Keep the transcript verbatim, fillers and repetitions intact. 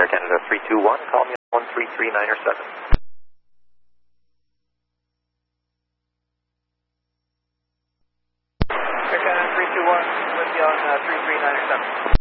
Air Canada three two one, call me on one three three nine or seven. Air Canada three two one, with you on uh, three three nine or seven.